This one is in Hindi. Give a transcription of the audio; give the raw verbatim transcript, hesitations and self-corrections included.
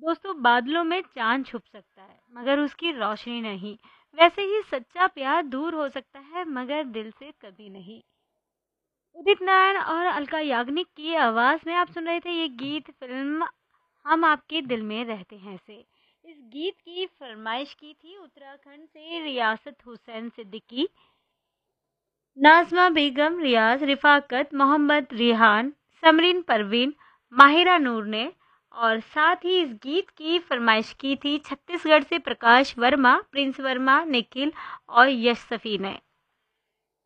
दोस्तों, बादलों में चांद छुप सकता है मगर उसकी रोशनी नहीं। वैसे ही सच्चा प्यार दूर हो सकता है मगर दिल से कभी नहीं। उदित नारायण और अलका याग्निक की आवाज में आप सुन रहे थे ये गीत फिल्म हम आपके दिल में रहते हैं से। इस गीत की फरमाइश की थी उत्तराखंड से रियासत हुसैन सिद्दीकी, नाज़मा बेगम, रियाज, रिफाकत, मोहम्मद रिहान, समरीन परवीन, माहिरा नूर ने। और साथ ही इस गीत की फरमाइश की थी छत्तीसगढ़ से प्रकाश वर्मा, प्रिंस वर्मा, निखिल और यश सफी ने।